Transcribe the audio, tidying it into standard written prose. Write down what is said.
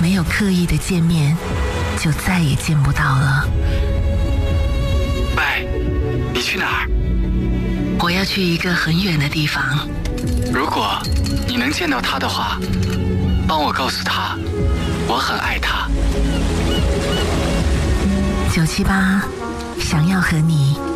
没有刻意的见面，就再也见不到了。 喂，你去哪儿？ 我要去一个很远的地方。 如果你能见到他的话，帮我告诉他，我很爱他。 978想要和你